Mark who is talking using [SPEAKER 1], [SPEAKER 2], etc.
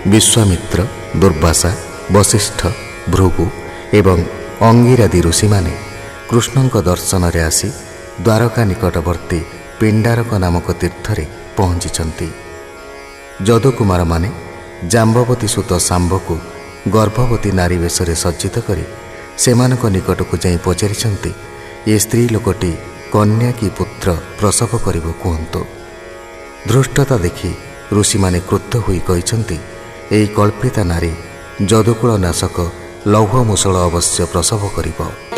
[SPEAKER 1] विश्वामित्र, दुर्वासा, वशिष्ठ, भृगु एवं अंगिरादि ऋषिमाने कृष्णଙ୍କ ଦର୍ଶନରେ ଆସି ଦ୍ୱାରକା ନିକଟବର୍ତ୍ତୀ ପିଣ୍ଡାରକ ନାମକ ତୀର୍ଥରେ ପହଞ୍ଚିଛନ୍ତି। ଯଦୁକୁମାରମାନେ ଜାମ୍ବବତୀ ସୁତ ଶାମ୍ବକୁ ଗର୍ଭବତୀ ନାରୀ ବେଶରେ ସଜ୍ଜିତ କରି ସେମାନଙ୍କ ନିକଟକୁ ଯାଇ ପଚାରିଛନ୍ତି, ଏ ସ୍ତ୍ରୀ ଲୋକଟି କନ୍ୟା କି ପୁତ୍ର ପ୍ରସବ କରିବ କୁହନ୍ତୁ। ଧୃଷ୍ଟତା ଦେଖି ଋଷିମାନେ କ୍ରୁଦ୍ଧ ହୋଇ କହିଛନ୍ତି, ଏହି କଳ୍ପିତା ନାରୀ ଯଦୁକୁଳ ନାଶକ ଲୌହ ମୂଷଳ ଅବଶ୍ୟ ପ୍ରସବ କରିବ।